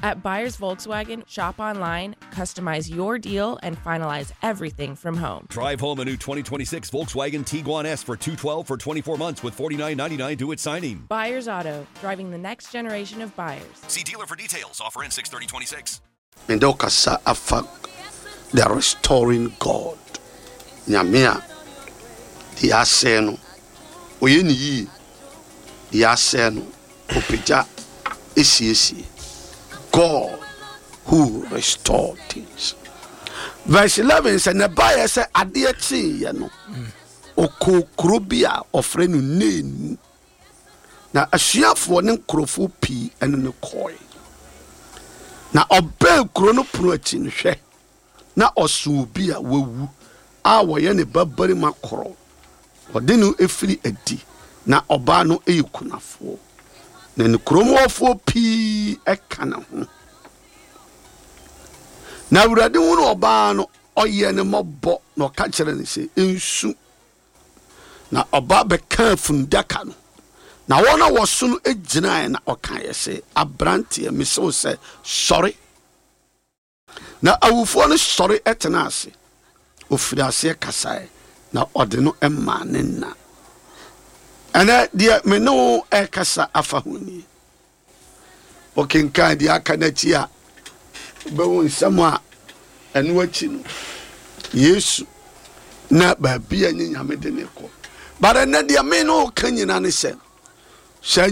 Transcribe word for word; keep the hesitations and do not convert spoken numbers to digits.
At Buyers Volkswagen, shop online, customize your deal, and finalize everything from home. Drive home a new twenty twenty-six Volkswagen Tiguan S for two hundred twelve dollars for twenty-four months with forty-nine ninety-nine due at signing. Buyers Auto, driving the next generation of buyers. See dealer for details. Offer in six thirty twenty-six. Mendokasa afa the restoring God. Nyamea the aseno. Oyeni yi the aseno. Opeja esi esi. God who restored things. Verse eleven says, "Nebaya say adeɛ tie no, oko krobia ofre no nenu. Na asuafo ne nkrofo pi ene ne koi. Na obe kro no pro achi ne hwɛ. Na oso bi a wawu a woye ne babari makoro. Ode no efiri adi. Na oba no eyikunafo. Na ne kromofo pi ekana ho. Na wurade hu no oba no oye ne mobbo no ka kire ne se ensu. Na oba be kan fundaka no. Na wona woso no egina na okan ye se abrante me so se sorry. Na awufo no sorry etena ase. Ofiri ase kasae na ode no emma ne na. Ana dia me no e kasa afahuni. Okenkan dia kanachi a be won samwa enu achi no. Yesu na ba bia nyame de ne ko. Bara na dia me no kan nyina ne se.